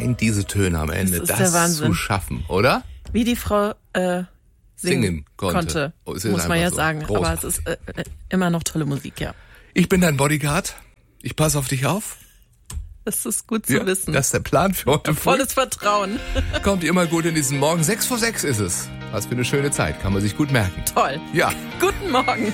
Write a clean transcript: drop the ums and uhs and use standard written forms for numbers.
allein diese Töne am Ende, Das ist der Wahnsinn. zu schaffen, oder? Wie die Frau singen konnte, Es ist muss man einfach ja so. sagen. Großartig. Aber es ist immer noch tolle Musik, ja. Ich bin dein Bodyguard. Ich passe auf dich auf. Das ist gut zu wissen. Das ist der Plan für heute früh. Volles Vertrauen. Kommt immer gut in diesen Morgen. 6 vor 6 ist es. Was für eine schöne Zeit. Kann man sich gut merken. Toll. Ja. Guten Morgen.